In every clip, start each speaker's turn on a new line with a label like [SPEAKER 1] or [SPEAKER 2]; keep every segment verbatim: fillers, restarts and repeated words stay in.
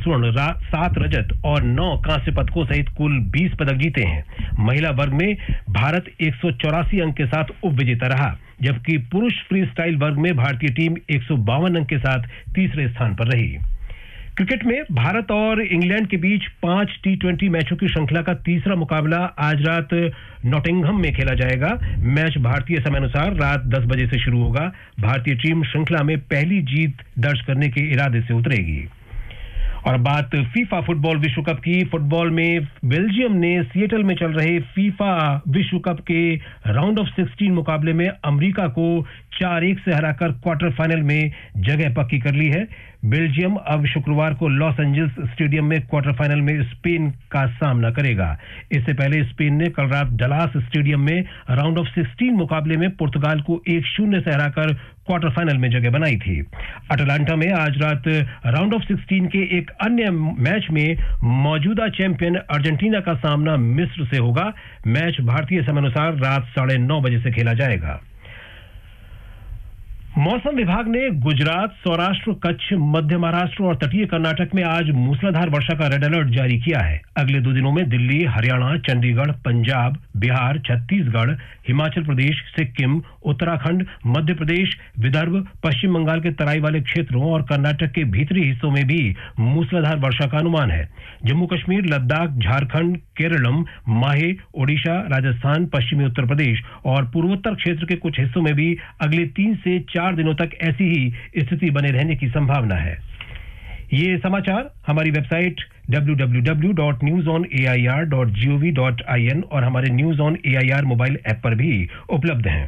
[SPEAKER 1] स्वर्ण, सात रजत और नौ कांस्य पदकों सहित कुल बीस पदक जीते हैं। महिला वर्ग में भारत एक सौ चौरासी अंक के साथ उपविजेता रहा, जबकि पुरुष फ्री स्टाइल वर्ग में भारतीय टीम एक सौ बावन अंक के साथ तीसरे स्थान पर रही। क्रिकेट में भारत और इंग्लैंड के बीच पांच टी ट्वेंटी मैचों की श्रृंखला का तीसरा मुकाबला आज रात नॉटिंघम में खेला जाएगा। मैच भारतीय समयानुसार रात दस बजे से शुरू होगा। भारतीय टीम श्रृंखला में पहली जीत दर्ज करने के इरादे से उतरेगी। और बात फीफा फुटबॉल विश्व कप की। फुटबॉल में बेल्जियम ने सिएटल में चल रहे फीफा विश्व कप के राउंड ऑफ सिक्सटीन मुकाबले में अमेरिका को चार एक से हराकर क्वार्टर फाइनल में जगह पक्की कर ली है। बेल्जियम अब शुक्रवार को लॉस एंजल्स स्टेडियम में क्वार्टर फाइनल में स्पेन का सामना करेगा। इससे पहले स्पेन ने कल रात डलास स्टेडियम में राउंड ऑफ सिक्सटीन मुकाबले में पुर्तगाल को एक शून्य से हराकर क्वार्टर फाइनल में जगह बनाई थी। अटलांटा में आज रात राउंड ऑफ सिक्सटीन के एक अन्य मैच में मौजूदा चैंपियन अर्जेंटीना का सामना मिस्र से होगा। मैच भारतीय समयानुसार रात साढ़े नौ बजे से खेला जाएगा। मौसम विभाग ने गुजरात, सौराष्ट्र, कच्छ, मध्य महाराष्ट्र और तटीय कर्नाटक में आज मूसलाधार वर्षा का रेड अलर्ट जारी किया है। अगले दो दिनों में दिल्ली, हरियाणा, चंडीगढ़, पंजाब, बिहार, छत्तीसगढ़, हिमाचल प्रदेश, सिक्किम, उत्तराखंड, मध्य प्रदेश, विदर्भ, पश्चिम बंगाल के तराई वाले क्षेत्रों और कर्नाटक के भीतरी हिस्सों में भी मूसलाधार वर्षा का अनुमान है। जम्मू कश्मीर, लद्दाख, झारखंड, केरलम, माहे, ओडिशा, राजस्थान, पश्चिमी उत्तर प्रदेश और पूर्वोत्तर क्षेत्र के कुछ हिस्सों में भी अगले तीन से चार दिनों तक ऐसी ही स्थिति बने रहने की संभावना है। ये समाचार हमारी website W W W dot news on A I R dot G O V dot I N और हमारे news on A I R mobile app पर भी उपलब्ध हैं।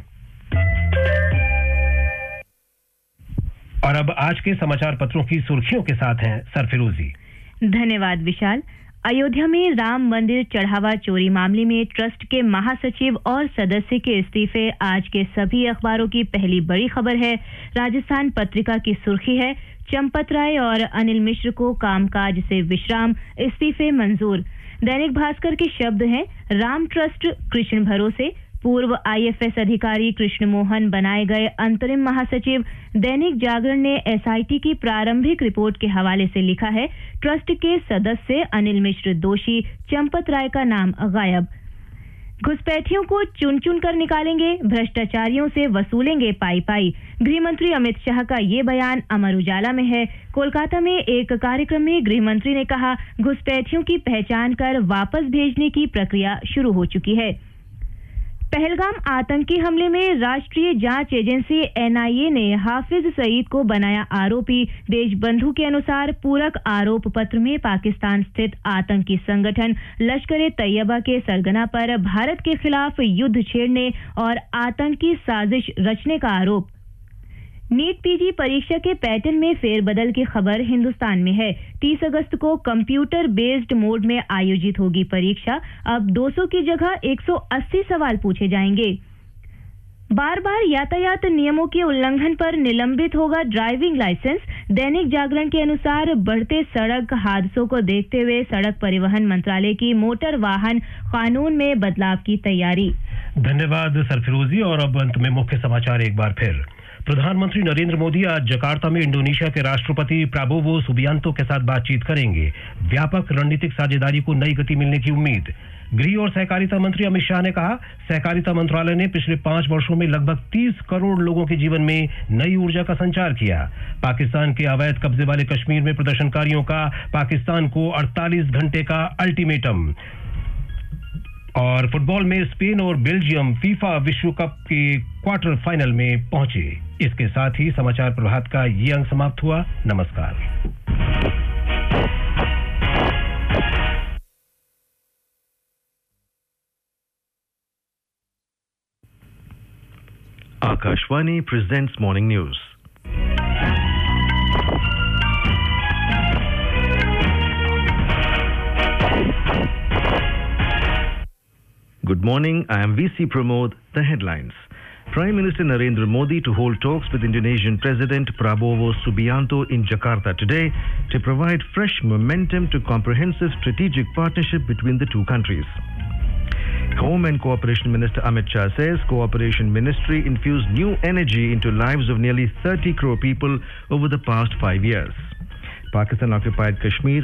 [SPEAKER 1] और अब आज के समाचार पत्रों की सुर्खियों के साथ हैं सरफिरोजी।
[SPEAKER 2] धन्यवाद विशाल। अयोध्या में राम मंदिर चढ़ावा चोरी मामले में ट्रस्ट के महासचिव और सदस्य के इस्तीफे आज के सभी अखबारों की पहली बड़ी खबर है। राजस्थान पत्रिका की सुर्खी है, चंपत राय और अनिल मिश्र को कामकाज से विश्राम, इस्तीफे मंजूर। दैनिक भास्कर के शब्द हैं, राम ट्रस्ट कृष्ण भरोसे, पूर्व आई एफ एस अधिकारी कृष्ण मोहन बनाए गए अंतरिम महासचिव। दैनिक जागरण ने एस आई टी की प्रारंभिक रिपोर्ट के हवाले से लिखा है, ट्रस्ट के सदस्य अनिल मिश्र दोषी, चंपत राय का नाम गायब। घुसपैठियों को चुन चुन कर निकालेंगे, भ्रष्टाचारियों से वसूलेंगे पाई पाई। गृह मंत्री अमित शाह का ये बयान अमर उजाला में है। कोलकाता में एक कार्यक्रम में गृह मंत्री ने कहा, घुसपैठियों की पहचान कर वापस भेजने की प्रक्रिया शुरू हो चुकी है। पहलगाम आतंकी हमले में राष्ट्रीय जांच एजेंसी एन आई ए ने हाफिज सईद को बनाया आरोपी। देशबंधु के अनुसार पूरक आरोप पत्र में पाकिस्तान स्थित आतंकी संगठन लश्कर-ए तैयबा के सरगना पर भारत के खिलाफ युद्ध छेड़ने और आतंकी साजिश रचने का आरोप। नीट पीजी परीक्षा के पैटर्न में फेरबदल की खबर हिंदुस्तान में है। तीस अगस्त को कंप्यूटर बेस्ड मोड में आयोजित होगी परीक्षा। अब दो सौ की जगह एक सौ अस्सी सवाल पूछे जाएंगे। बार बार यातायात नियमों के उल्लंघन पर निलंबित होगा ड्राइविंग लाइसेंस। दैनिक जागरण के अनुसार बढ़ते सड़क हादसों को देखते हुए सड़क परिवहन मंत्रालय की मोटर वाहन कानून में बदलाव की तैयारी।
[SPEAKER 1] धन्यवाद सरफिरोजी। और अब अंत में मुख्य समाचार एक बार फिर। प्रधानमंत्री नरेंद्र मोदी आज जकार्ता में इंडोनेशिया के राष्ट्रपति प्राबोवो सुबियांतो के साथ बातचीत करेंगे। व्यापक रणनीतिक साझेदारी को नई गति मिलने की उम्मीद। गृह और सहकारिता मंत्री अमित शाह ने कहा, सहकारिता मंत्रालय ने पिछले पांच वर्षों में लगभग तीस करोड़ लोगों के जीवन में नई ऊर्जा का संचार किया। पाकिस्तान के अवैध कब्जे वाले कश्मीर में प्रदर्शनकारियों का पाकिस्तान को अड़तालीस घंटे का अल्टीमेटम। और फुटबॉल में स्पेन और बेल्जियम फीफा विश्व कप के क्वार्टर फाइनल में पहुंचे। इसके साथ ही समाचार प्रभात का ये अंक समाप्त हुआ। नमस्कार।
[SPEAKER 3] Akashvani presents Morning News. Good morning, I am V C Pramod. The headlines. Prime Minister Narendra Modi to hold talks with Indonesian President Prabowo Subianto in Jakarta today to provide fresh momentum to comprehensive strategic partnership between the two countries. Home and Cooperation Minister Amit Shah says Cooperation Ministry infused new energy into lives of nearly thirty crore people over the past five years. Pakistan-occupied Kashmir